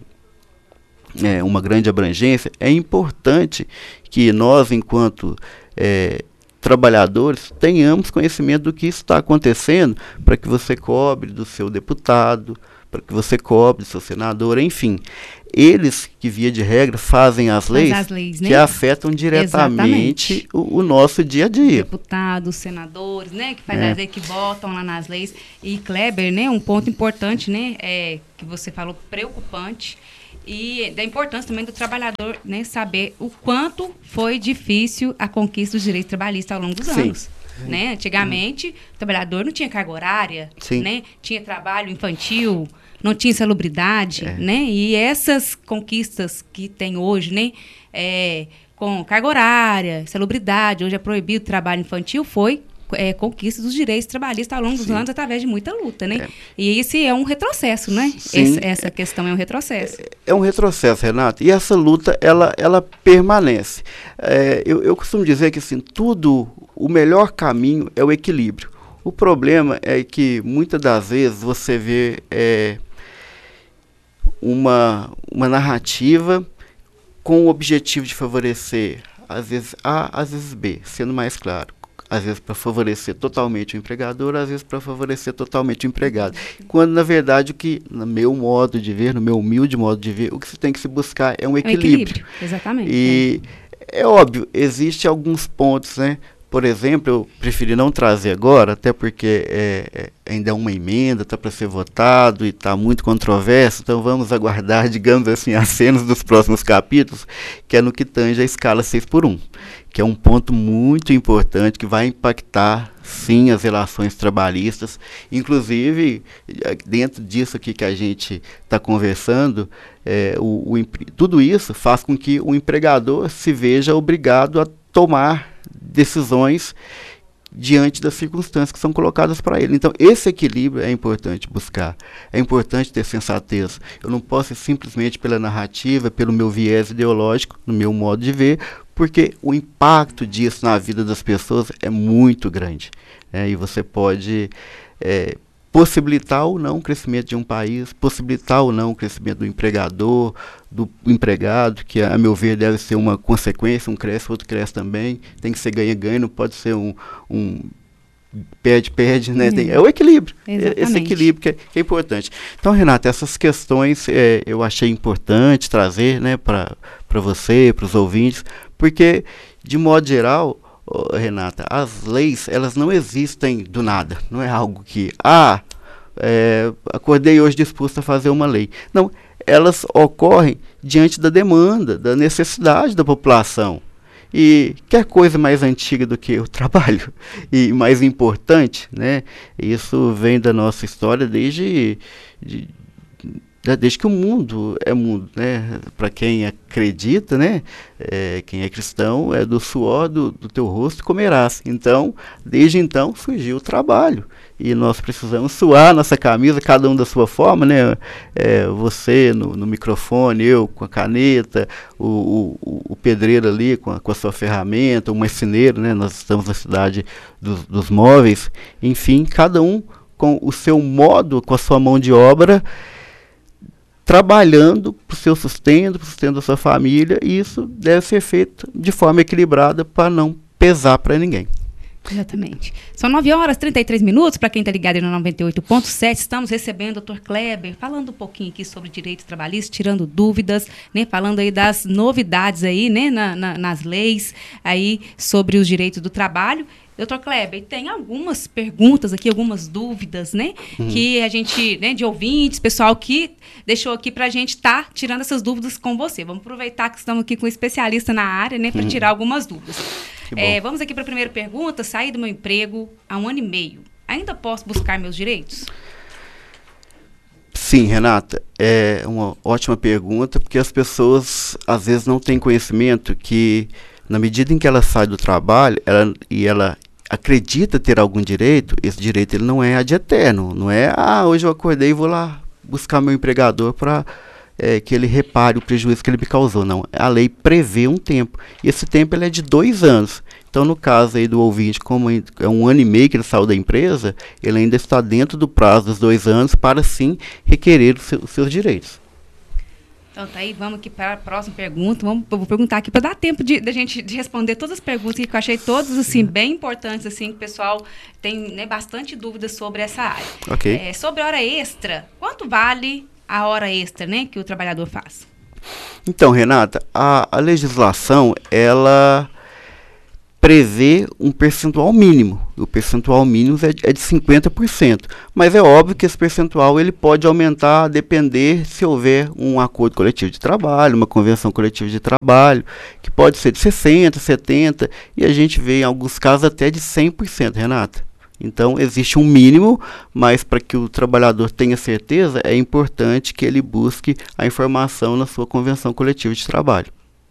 é, uma grande abrangência, é importante que nós, enquanto é, trabalhadores, tenhamos conhecimento do que está acontecendo, para que você cobre do seu deputado, para que você cobre do seu senador, enfim. Eles que, via de regra, fazem as leis, as leis né? que afetam diretamente o, o nosso dia a dia. Deputados, senadores, né, que faz é. as leis, que votam lá nas leis. E, Kleber, né, um ponto importante, né, é, que você falou, preocupante, e da importância também do trabalhador, né, saber o quanto foi difícil a conquista dos direitos trabalhistas ao longo dos Sim. anos. Né? Antigamente, Sim. o trabalhador não tinha carga horária, né? Tinha trabalho infantil, não tinha salubridade, é. né? E essas conquistas que tem hoje, né, é, com carga horária, salubridade, hoje é proibido o trabalho infantil, foi É, conquista dos direitos trabalhistas ao longo dos Sim. anos através de muita luta, né? É. E esse é um retrocesso, né? Esse, essa questão é um retrocesso. É, é um retrocesso, Renato. E essa luta, ela, ela permanece. É, eu, eu costumo dizer que, assim, tudo, o melhor caminho é o equilíbrio. O problema é que, muitas das vezes, você vê é, uma, uma narrativa com o objetivo de favorecer, às vezes A, às vezes B, sendo mais claro. Às vezes para favorecer totalmente o empregador, às vezes para favorecer totalmente o empregado. Quando, na verdade, o que, no meu modo de ver, no meu humilde modo de ver, o que se tem que se buscar é um equilíbrio. Um equilíbrio, exatamente. E é. é óbvio, existem alguns pontos, né? Por exemplo, eu preferi não trazer agora, até porque é, é, ainda é uma emenda, está para ser votado e está muito controverso, então vamos aguardar, digamos assim, as cenas dos próximos capítulos, que é no que tange a escala seis por um, que é um ponto muito importante, que vai impactar, sim, as relações trabalhistas. Inclusive, dentro disso aqui que a gente está conversando, é, o, o, tudo isso faz com que o empregador se veja obrigado a tomar decisões diante das circunstâncias que são colocadas para ele. Então, esse equilíbrio é importante buscar. É importante ter sensatez. Eu não posso ir simplesmente pela narrativa, pelo meu viés ideológico, no meu modo de ver, porque o impacto disso na vida das pessoas é muito grande. Né? E você pode é, possibilitar ou não o crescimento de um país, possibilitar ou não o crescimento do empregador, do empregado, que a meu ver deve ser uma consequência, um cresce, outro cresce também, tem que ser ganha-ganha, não pode ser um, um perde-perde, né? Tem, é o equilíbrio, Exatamente. Esse equilíbrio que é, que é importante. Então, Renata, essas questões é, eu achei importante trazer, né, para você, para os ouvintes, porque, de modo geral, oh, Renata, as leis, elas não existem do nada, não é algo que, ah, é, acordei hoje disposto a fazer uma lei. Não, elas ocorrem diante da demanda, da necessidade da população. E quer coisa mais antiga do que o trabalho e mais importante, né? Isso vem da nossa história desde, de, desde que o mundo é mundo, né? Para quem acredita, né? É, quem é cristão, é do suor do, do teu rosto comerás. Então, desde então surgiu o trabalho. E nós precisamos suar nossa camisa, cada um da sua forma, né? É, você no, no microfone, eu com a caneta, o, o, o pedreiro ali com a, com a sua ferramenta, o marceneiro, né? Nós estamos na cidade dos, dos móveis. Enfim, cada um com o seu modo, com a sua mão de obra, trabalhando para o seu sustento, para o sustento da sua família, e isso deve ser feito de forma equilibrada para não pesar para ninguém. Exatamente. São nove horas e trinta e três minutos, para quem está ligado aí no noventa e oito ponto sete, estamos recebendo o doutor Kleber, falando um pouquinho aqui sobre direitos trabalhistas, tirando dúvidas, né, falando aí das novidades aí, né, na, na, nas leis aí sobre os direitos do trabalho. doutor Kleber, tem algumas perguntas aqui, algumas dúvidas, né, uhum. que a gente, né, de ouvintes, pessoal que deixou aqui para a gente estar tá tirando essas dúvidas com você. Vamos aproveitar que estamos aqui com um especialista na área, né, para uhum. tirar algumas dúvidas. É, vamos aqui para a primeira pergunta. Saí do meu emprego há um ano e meio. Ainda posso buscar meus direitos? Sim, Renata, é uma ótima pergunta, porque as pessoas às vezes não têm conhecimento que, na medida em que ela sai do trabalho ela, e ela acredita ter algum direito, esse direito ele não é ad eterno, não é, ah, hoje eu acordei e vou lá buscar meu empregador para é, que ele repare o prejuízo que ele me causou. Não, a lei prevê um tempo, e esse tempo ele é de dois anos. Então, no caso aí do ouvinte, como é um ano e meio que ele saiu da empresa, ele ainda está dentro do prazo dos dois anos para, sim, requerer os seus, os seus direitos. Então, tá aí, vamos aqui para a próxima pergunta. Vamos, eu vou perguntar aqui para dar tempo de, de a gente de responder todas as perguntas que eu achei todas, assim, bem importantes, assim, que o pessoal tem, né, bastante dúvidas sobre essa área. Ok. É, sobre hora extra, quanto vale a hora extra, né, que o trabalhador faz? Então, Renata, a, a legislação, ela prevê um percentual mínimo. O percentual mínimo é de, é de cinquenta por cento. Mas é óbvio que esse percentual ele pode aumentar a depender se houver um acordo coletivo de trabalho, uma convenção coletiva de trabalho, que pode ser de sessenta por cento, setenta por cento, e a gente vê em alguns casos até de cem por cento, Renata. Então, existe um mínimo, mas para que o trabalhador tenha certeza, é importante que ele busque a informação na sua convenção coletiva de trabalho.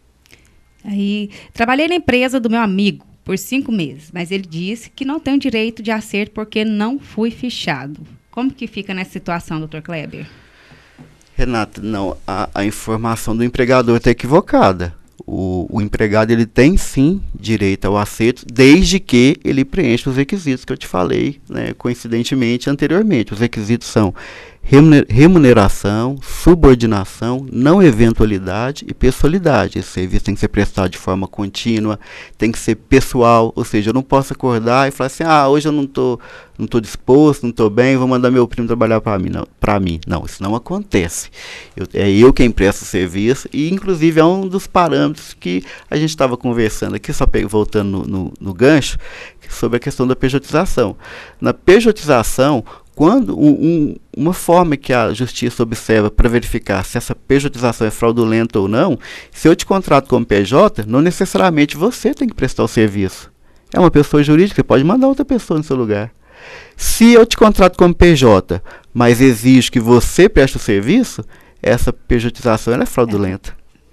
Aí, trabalhei na empresa do meu amigo por cinco meses, mas ele disse que não tem o direito de acerto porque não fui fichado. Como que fica nessa situação, doutor Kleber? Renata, não, a, a informação do empregador está equivocada. O, o empregado ele tem sim direito ao acerto, desde que ele preencha os requisitos que eu te falei, né, coincidentemente anteriormente. Os requisitos são remuneração, subordinação, não eventualidade e pessoalidade. Esse serviço tem que ser prestado de forma contínua, tem que ser pessoal, ou seja, eu não posso acordar e falar assim, ah, hoje eu não estou não tô disposto, não estou bem, vou mandar meu primo trabalhar para mim. Não, para mim, não, isso não acontece. Eu, é eu quem presta o serviço, e inclusive é um dos parâmetros que a gente estava conversando aqui, só voltando no, no, no gancho, sobre a questão da pejotização. Na pejotização, quando um, um, uma forma que a justiça observa para verificar se essa pejotização é fraudulenta ou não, se eu te contrato como P J, não necessariamente você tem que prestar o serviço. É uma pessoa jurídica, você pode mandar outra pessoa no seu lugar. Se eu te contrato como P J, mas exijo que você preste o serviço, essa pejotização ela é fraudulenta.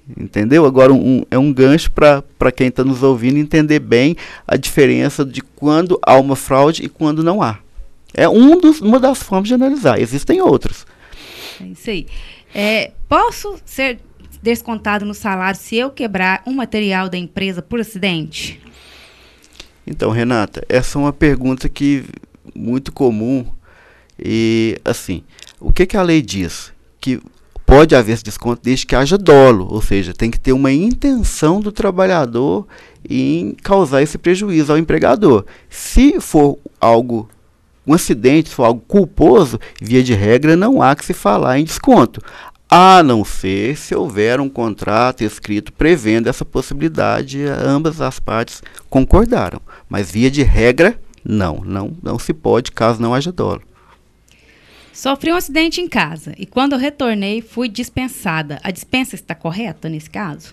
Entendeu? Agora, um, é um gancho para quem está nos ouvindo entender bem a diferença de quando há uma fraude e quando não há. É um dos, uma das formas de analisar. Existem outras. É isso aí. É, posso ser descontado no salário se eu quebrar um material da empresa por acidente? Então, Renata, essa é uma pergunta que muito comum. E, assim, o que, que a lei diz? Que pode haver esse desconto desde que haja dolo, ou seja, tem que ter uma intenção do trabalhador em causar esse prejuízo ao empregador. Se for algo, um acidente, se for algo culposo, via de regra não há que se falar em desconto, a não ser se houver um contrato escrito prevendo essa possibilidade, ambas as partes concordaram, mas via de regra não, não, não se pode caso não haja dolo. Sofri um acidente em casa e quando eu retornei fui dispensada. A dispensa está correta nesse caso?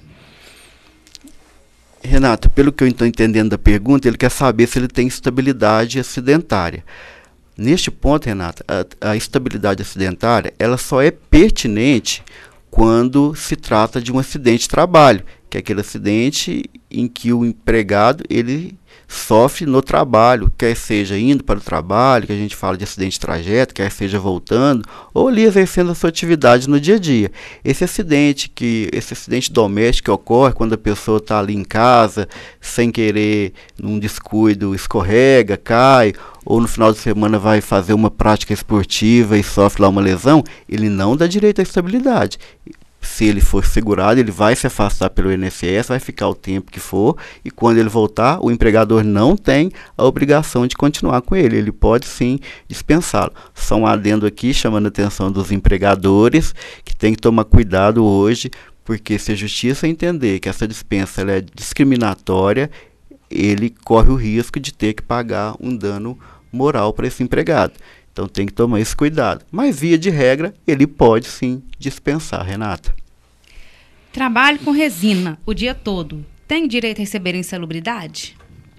Renata, pelo que eu estou entendendo da pergunta, ele quer saber se ele tem estabilidade acidentária. Neste ponto, Renata, a, a estabilidade acidentária ela só é pertinente quando se trata de um acidente de trabalho, que é aquele acidente em que o empregado ele sofre no trabalho, quer seja indo para o trabalho, que a gente fala de acidente de trajeto, quer seja voltando, ou ali exercendo a sua atividade no dia a dia. Esse acidente, que, esse acidente doméstico que ocorre quando a pessoa está ali em casa, sem querer, num descuido, escorrega, cai, ou no final de semana vai fazer uma prática esportiva e sofre lá uma lesão, ele não dá direito à estabilidade. Se ele for segurado, ele vai se afastar pelo I N S S, vai ficar o tempo que for, e quando ele voltar, o empregador não tem a obrigação de continuar com ele, ele pode sim dispensá-lo. Só um adendo aqui, chamando a atenção dos empregadores, que tem que tomar cuidado hoje, porque se a justiça entender que essa dispensa ela é discriminatória, ele corre o risco de ter que pagar um dano moral para esse empregado. Então tem que tomar esse cuidado. Mas, via de regra, ele pode sim dispensar, Renata. Trabalho com resina o dia todo. Tem direito a receber insalubridade?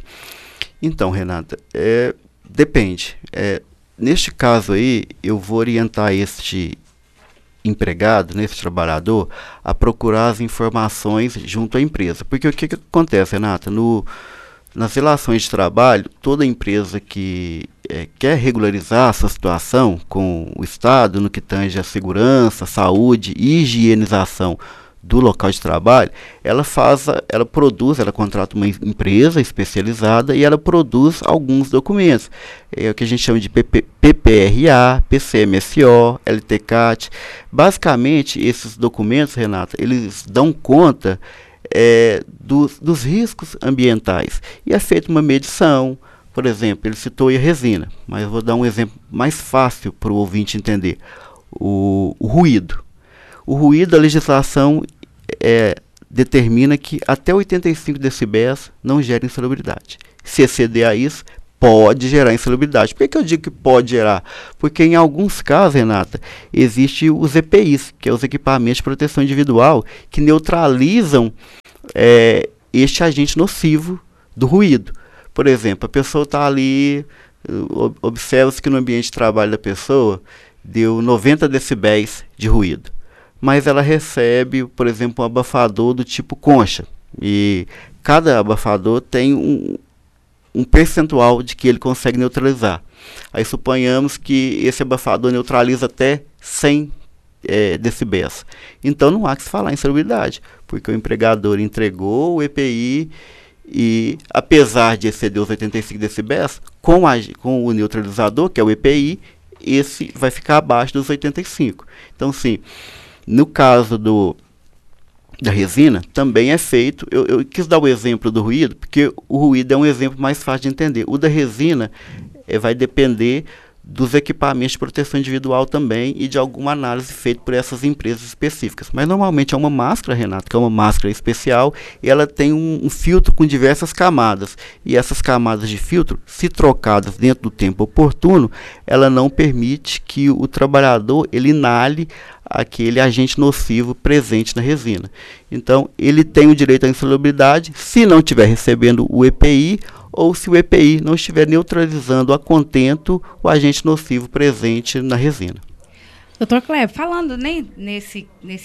Então, Renata, é, depende. É, neste caso aí, eu vou orientar este empregado, nesse trabalhador, a procurar as informações junto à empresa. Porque o que, que acontece, Renata? No, nas relações de trabalho, toda empresa que é, quer regularizar a sua situação com o Estado, no que tange a segurança, saúde e higienização do local de trabalho, ela faz, ela produz, ela contrata uma empresa especializada e ela produz alguns documentos. É o que a gente chama de P P R A, P C M S O, L T C A T. Basicamente, esses documentos, Renata, eles dão conta é, dos, dos riscos ambientais. E é feita uma medição. Por exemplo, ele citou a resina, mas eu vou dar um exemplo mais fácil para o ouvinte entender. O, o ruído. O ruído, a legislação é, determina que até oitenta e cinco decibéis não gera insalubridade. Se exceder a isso, pode gerar insalubridade. Por que, que eu digo que pode gerar? Porque em alguns casos, Renata, existem os E P Is, que é os equipamentos de proteção individual, que neutralizam é, este agente nocivo do ruído. Por exemplo, a pessoa está ali, observa-se que no ambiente de trabalho da pessoa deu noventa decibéis de ruído, mas ela recebe, por exemplo, um abafador do tipo concha, e cada abafador tem um, um percentual de que ele consegue neutralizar. Aí suponhamos que esse abafador neutraliza até cem é, decibéis. Então não há que se falar em insalubridade, porque o empregador entregou o E P I e, apesar de exceder os oitenta e cinco decibéis, com, a, com o neutralizador, que é o E P I, esse vai ficar abaixo dos oitenta e cinco. Então, sim, no caso do, da resina, também é feito, eu, eu quis dar o exemplo do ruído, porque o ruído é um exemplo mais fácil de entender. O da resina é, vai depender dos equipamentos de proteção individual também e de alguma análise feita por essas empresas específicas. Mas normalmente é uma máscara, Renato, que é uma máscara especial, e ela tem um, um filtro com diversas camadas. E essas camadas de filtro, se trocadas dentro do tempo oportuno, ela não permite que o trabalhador ele inale aquele agente nocivo presente na resina. Então, ele tem o direito à insalubridade se não estiver recebendo o E P I ou se o E P I não estiver neutralizando a contento o agente nocivo presente na resina. doutor Kleber, falando né, nesse, nesse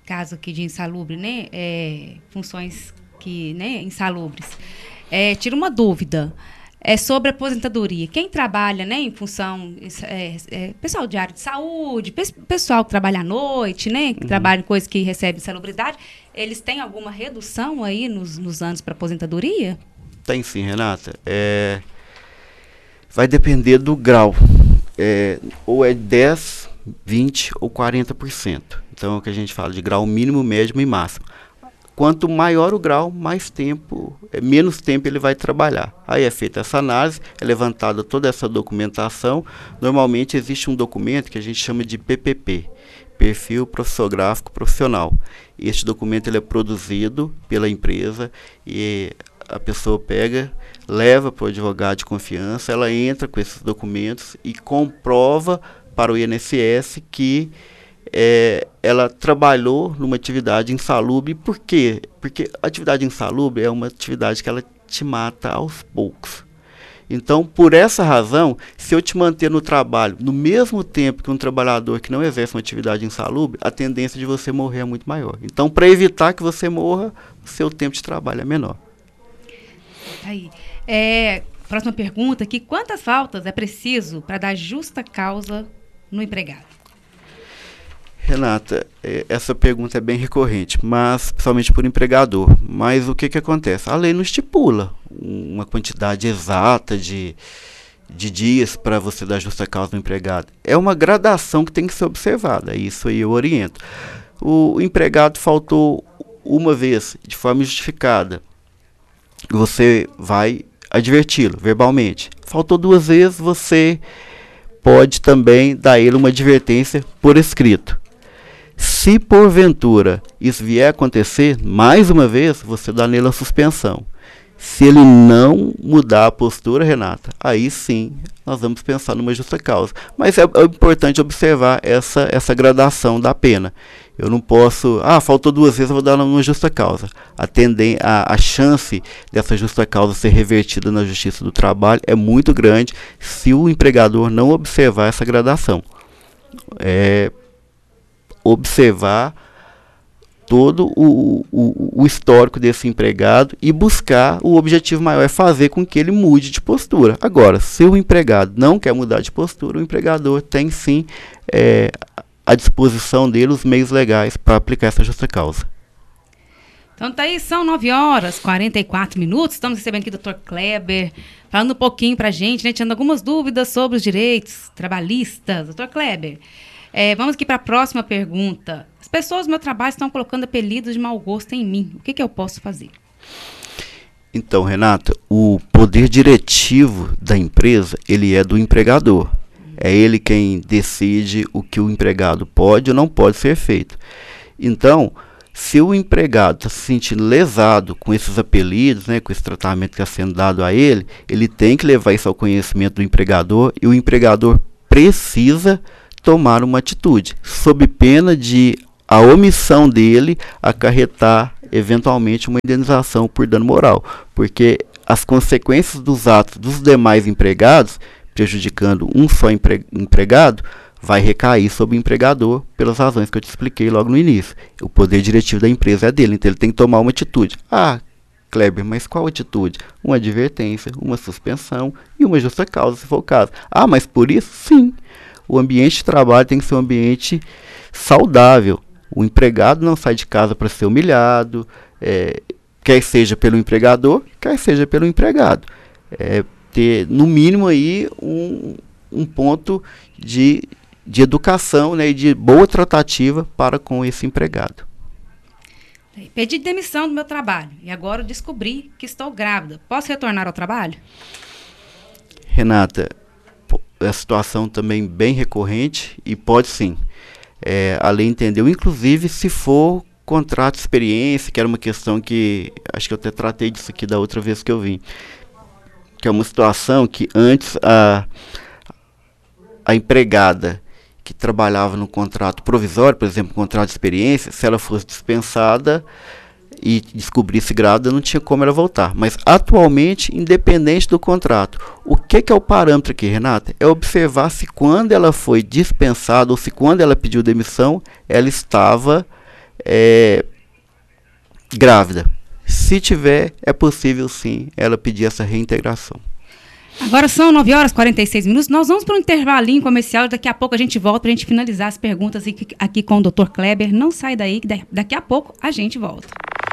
caso aqui de insalubre, né? É, funções que, né, insalubres. É, tira uma dúvida. É sobre aposentadoria. Quem trabalha, né, em função, é, é, pessoal de área de saúde, pessoal que trabalha à noite, né, que uhum. trabalha em coisas que recebem insalubridade, eles têm alguma redução aí nos, nos anos para aposentadoria? Tem sim, Renata. É, vai depender do grau. É, ou é dez, vinte ou quarenta por cento. Então é o que a gente fala de grau mínimo, médio e máximo. Quanto maior o grau, mais tempo, é, menos tempo ele vai trabalhar. Aí é feita essa análise, é levantada toda essa documentação. Normalmente existe um documento que a gente chama de P P P, Perfil Profissionográfico Profissional. Este documento ele é produzido pela empresa e a pessoa pega, leva para o advogado de confiança, ela entra com esses documentos e comprova para o I N S S que É, ela trabalhou numa atividade insalubre. Por quê? Porque a atividade insalubre é uma atividade que ela te mata aos poucos. Então, por essa razão, se eu te manter no trabalho no mesmo tempo que um trabalhador que não exerce uma atividade insalubre, a tendência de você morrer é muito maior. Então, para evitar que você morra, o seu tempo de trabalho é menor. Aí, é, próxima pergunta aqui. Quantas faltas é preciso para dar justa causa no empregado? Renata, essa pergunta é bem recorrente, mas principalmente por empregador. Mas o que, que acontece? A lei não estipula uma quantidade exata de, de dias para você dar justa causa no empregado. É uma gradação que tem que ser observada, isso aí eu oriento. O empregado faltou uma vez, de forma justificada, você vai adverti-lo verbalmente. Faltou duas vezes, você pode também dar a ele uma advertência por escrito. Se porventura isso vier a acontecer, mais uma vez, você dá nele a suspensão. Se ele não mudar a postura, Renata, aí sim nós vamos pensar numa justa causa. Mas é, é importante observar essa, essa gradação da pena. Eu não posso, ah, faltou duas vezes, eu vou dar uma justa causa. A, tendem, a, a chance dessa justa causa ser revertida na Justiça do Trabalho é muito grande se o empregador não observar essa gradação. É... observar todo o, o, o histórico desse empregado e buscar o objetivo maior, é fazer com que ele mude de postura. Agora, se o empregado não quer mudar de postura, o empregador tem sim é, à disposição dele os meios legais para aplicar essa justa causa. Então tá aí, são nove horas e quarenta e quatro minutos, estamos recebendo aqui o doutor Kleber, falando um pouquinho para a gente, né, tirando algumas dúvidas sobre os direitos trabalhistas. doutor Kleber, É, vamos aqui para a próxima pergunta. As pessoas do meu trabalho estão colocando apelidos de mau gosto em mim. O que, que eu posso fazer? Então, Renata, o poder diretivo da empresa, ele é do empregador. É ele quem decide o que o empregado pode ou não pode ser feito. Então, se o empregado está se sentindo lesado com esses apelidos, né, com esse tratamento que está sendo dado a ele, ele tem que levar isso ao conhecimento do empregador e o empregador precisa tomar uma atitude, sob pena de a omissão dele acarretar eventualmente uma indenização por dano moral, porque as consequências dos atos dos demais empregados, prejudicando um só empre- empregado, vai recair sobre o empregador pelas razões que eu te expliquei logo no início. O poder diretivo da empresa é dele, então ele tem que tomar uma atitude. Ah, Kleber, mas qual atitude? Uma advertência, uma suspensão e uma justa causa, se for o caso. Ah, mas por isso, sim. O ambiente de trabalho tem que ser um ambiente saudável. O empregado não sai de casa para ser humilhado, é, quer seja pelo empregador, quer seja pelo empregado. É, ter, no mínimo, aí, um, um ponto de, de educação, né, e de boa tratativa para com esse empregado. Pedi demissão do meu trabalho e agora eu descobri que estou grávida. Posso retornar ao trabalho? Renata, a situação também bem recorrente e pode sim. É, a lei entendeu, inclusive se for contrato de experiência, que era uma questão que acho que eu até tratei disso aqui da outra vez que eu vim, que é uma situação que antes a, a empregada que trabalhava no contrato provisório, por exemplo, contrato de experiência, se ela fosse dispensada e descobrisse grávida, não tinha como ela voltar. Mas atualmente, independente do contrato, o que, que é o parâmetro aqui, Renata? É observar se quando ela foi dispensada ou se quando ela pediu demissão, ela estava é, grávida. Se tiver, é possível sim ela pedir essa reintegração. Agora são nove horas e quarenta e seis minutos. Nós vamos para um intervalinho comercial. Daqui a pouco a gente volta para a gente finalizar as perguntas aqui, aqui com o doutor Kleber. Não sai daí, que daqui a pouco a gente volta.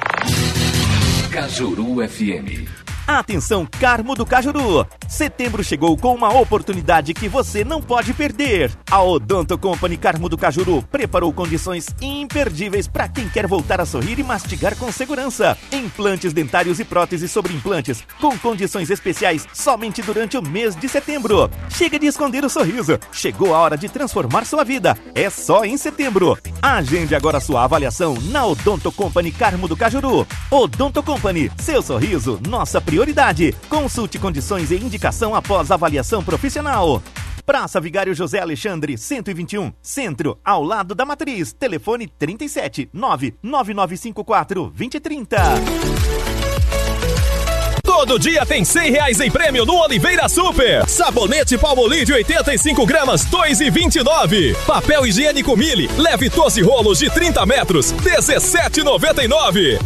Cajuru F M. Atenção, Carmo do Cajuru! Setembro chegou com uma oportunidade que você não pode perder. A Odonto Company Carmo do Cajuru preparou condições imperdíveis para quem quer voltar a sorrir e mastigar com segurança. Implantes dentários e próteses sobre implantes, com condições especiais somente durante o mês de setembro. Chega de esconder o sorriso. Chegou a hora de transformar sua vida. É só em setembro. Agende agora sua avaliação na Odonto Company Carmo do Cajuru. Odonto Company, seu sorriso, nossa prioridade. Consulte condições e indicação após avaliação profissional. Praça Vigário José Alexandre, cento e vinte e um, Centro, ao lado da Matriz. Telefone trinta e sete, nove nove nove cinco quatro, dois zero três zero. Todo dia tem cem reais em prêmio no Oliveira Super. Sabonete Palmolive oitenta e cinco gramas, dois e vinte e nove. Papel higiênico Mille, leve doze rolos de trinta metros, dezessete e noventa e nove.